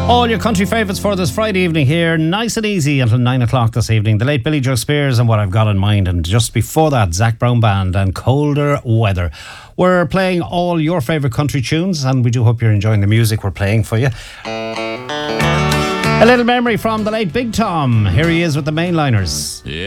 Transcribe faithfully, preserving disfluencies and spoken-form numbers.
All your country favourites for this Friday evening here, nice and easy until nine o'clock this evening. The late Billy Joe Spears and What I've Got in Mind, and just before that, Zac Brown Band and Colder Weather. We're playing all your favourite country tunes, and we do hope you're enjoying the music we're playing for you. A little memory from the late Big Tom. Here he is with the Mainliners. Yeah.